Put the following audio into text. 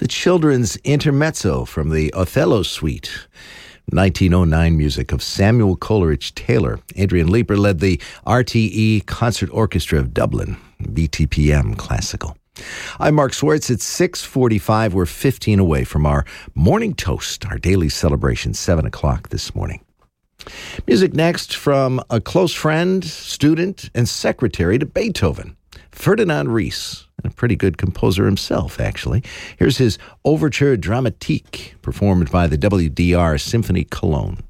the children's intermezzo from the Othello Suite. 1909 music of Samuel Coleridge Taylor. Adrian Leeper led the RTE Concert Orchestra of Dublin, BTPM Classical. I'm Mark Swartz. It's 6:45. We're 15 away from our morning toast, our daily celebration, 7 o'clock this morning. Music next from a close friend, student, and secretary to Beethoven, Ferdinand Ries, and a pretty good composer himself, actually. Here's his Overture Dramatique, performed by the WDR Symphony Cologne.